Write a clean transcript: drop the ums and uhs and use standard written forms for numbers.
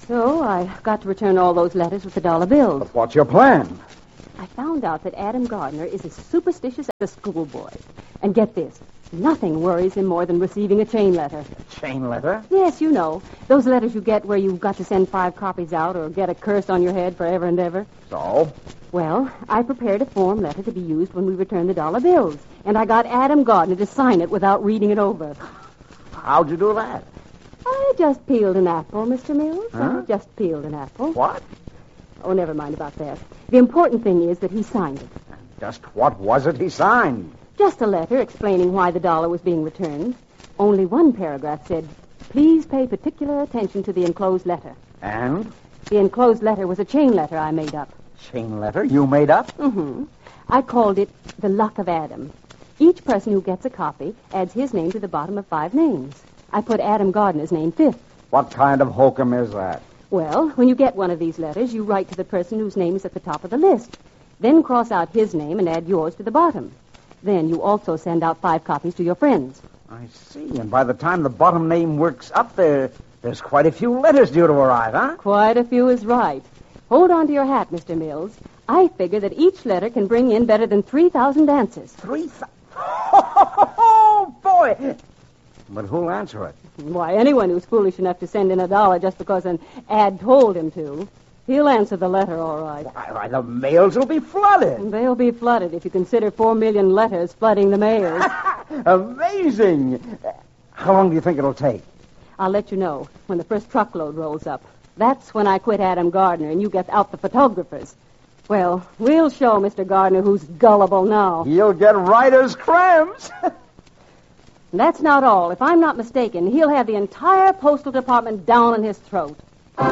So I got to return all those letters with the dollar bills. But what's your plan? I found out that Adam Gardner is as superstitious as a schoolboy. And get this, nothing worries him more than receiving a chain letter. A chain letter? Yes, you know. Those letters you get where you've got to send 5 copies out or get a curse on your head forever and ever. So? Well, I prepared a form letter to be used when we return the dollar bills. And I got Adam Gardner to sign it without reading it over. How'd you do that? I just peeled an apple, Mr. Mills. Huh? I just peeled an apple. What? Oh, never mind about that. The important thing is that he signed it. Just what was it he signed? Just a letter explaining why the dollar was being returned. Only one paragraph said, "Please pay particular attention to the enclosed letter." And? The enclosed letter was a chain letter I made up. Chain letter you made up? Mm-hmm. I called it The Luck of Adam. Each person who gets a copy adds his name to the bottom of 5 names. I put Adam Gardner's name 5th. What kind of hokum is that? Well, when you get one of these letters, you write to the person whose name is at the top of the list. Then cross out his name and add yours to the bottom. Then you also send out 5 copies to your friends. I see. And by the time the bottom name works up there's quite a few letters due to arrive, huh? Quite a few is right. Hold on to your hat, Mr. Mills. I figure that each letter can bring in better than 3,000 answers. 3,000? Oh, boy! But who'll answer it? Why, anyone who's foolish enough to send in $1 just because an ad told him to. He'll answer the letter, all right. Why, the mails will be flooded. And they'll be flooded if you consider 4 million letters flooding the mail. Amazing. How long do you think it'll take? I'll let you know when the first truckload rolls up. That's when I quit Adam Gardner and you get out the photographers. Well, we'll show Mr. Gardner who's gullible now. He'll get writer's cramps. That's not all. If I'm not mistaken, he'll have the entire postal department down on his throat.